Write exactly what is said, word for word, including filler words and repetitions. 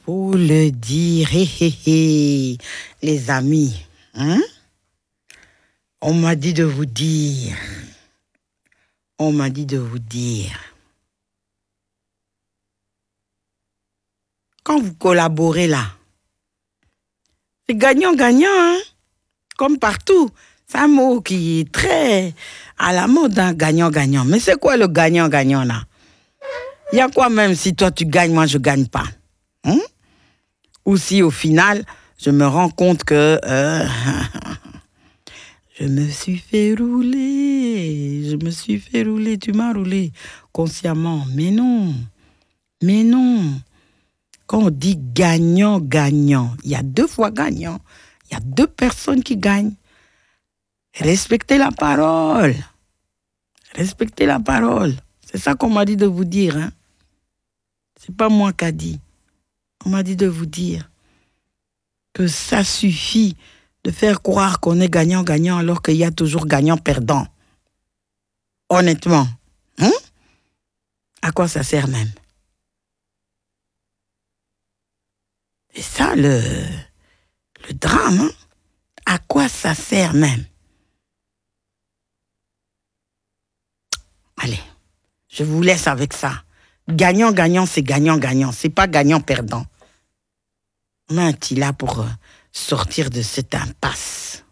faut le dire. Hé, hé, hé. Les amis, hein? On m'a dit de vous dire. On m'a dit de vous dire. Quand vous collaborez là, c'est gagnant-gagnant, hein? Comme partout. C'est un mot qui est très à la mode, hein? Gagnant-gagnant. Mais c'est quoi le gagnant-gagnant là? Il y a quoi même si toi tu gagnes, moi je gagne pas? Hein? Ou si au final, je me rends compte que euh, je me suis fait rouler, je me suis fait rouler, tu m'as roulé consciemment. Mais non, mais non. Quand on dit gagnant-gagnant, il y a deux fois gagnant. Il y a deux personnes qui gagnent. Respectez la parole. Respectez la parole. C'est ça qu'on m'a dit de vous dire. Hein? C'est pas moi qui a dit. On m'a dit de vous dire que ça suffit de faire croire qu'on est gagnant-gagnant alors qu'il y a toujours gagnant-perdant. Honnêtement. Hein? À quoi ça sert même? C'est ça le, le drame. Hein? À quoi ça sert même? Allez, je vous laisse avec ça. Gagnant-gagnant, c'est gagnant-gagnant. C'est pas gagnant-perdant. On a un petit là pour sortir de cette impasse.